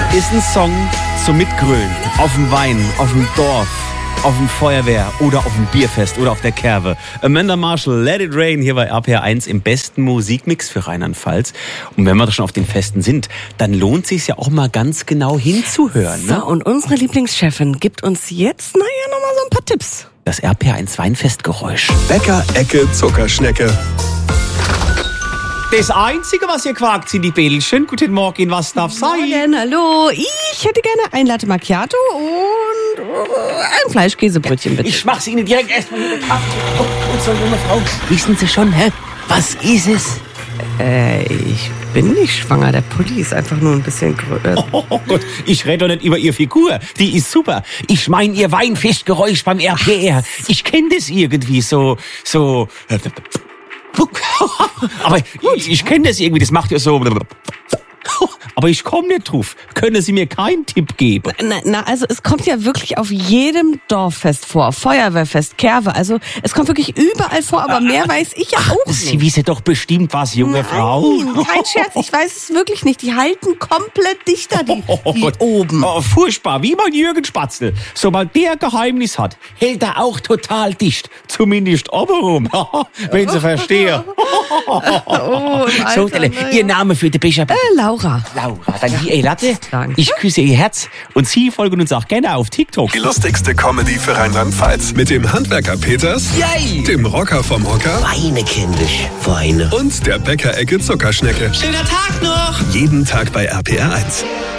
ist ein Song zum Mitgrölen. Auf dem Wein, auf dem Dorf, auf dem Feuerwehr oder auf dem Bierfest oder auf der Kerwe. Amanda Marshall, Let It Rain, hier bei RPR1 im besten Musikmix für Rheinland-Pfalz. Und wenn wir da schon auf den Festen sind, dann lohnt es sich ja auch mal ganz genau hinzuhören. Ne? So, und unsere Lieblingschefin gibt uns jetzt, nochmal so ein paar Tipps. Das RPR1 Weinfestgeräusch. Bäcker, Ecke, Zuckerschnecke. Das Einzige, was ihr quakt, sind die Bällchen. Guten Morgen, was darf sein? Morgen, hallo. Ich hätte gerne ein Latte Macchiato und ein Fleischkäsebrötchen, bitte. Ich mach's Ihnen direkt erstmal mit dem Kaffee. Und so, junge Frau, wissen Sie schon, hä? Was ist es? Ich bin nicht schwanger. Der Pulli ist einfach nur ein bisschen größer. Oh Gott, ich rede doch nicht über Ihr Figur. Die ist super. Ich meine Ihr Weinfestgeräusch beim RPR. Ich kenne das irgendwie so. Aber ich kenne das irgendwie, das macht ja so. Aber ich komme nicht drauf. Können Sie mir keinen Tipp geben? Also es kommt ja wirklich auf jedem Dorffest vor. Feuerwehrfest, Kerwe. Also es kommt wirklich überall vor, aber mehr weiß ich ja auch nicht. Sie wissen doch bestimmt was, junge Frau. Kein Scherz, ich weiß es wirklich nicht. Die halten komplett dichter, die Gott. oben. Oh, furchtbar, wie mein Jürgen Spatzel. Sobald der Geheimnis hat, hält er auch total dicht. Zumindest obenrum, wenn Sie verstehen. So, Ihr Name für den Becher. Laura. Laura, dann hier Ihr Latte. Danke. Ich küsse Ihr Herz und Sie folgen uns auch gerne auf TikTok. Die lustigste Comedy für Rheinland-Pfalz. Mit dem Handwerker Peters, Yay! dem Rocker vom Hocker Weine, kindisch, Weine. und der Bäcker, Ecke, Zuckerschnecke. Schöner Tag noch! Jeden Tag bei RPR1.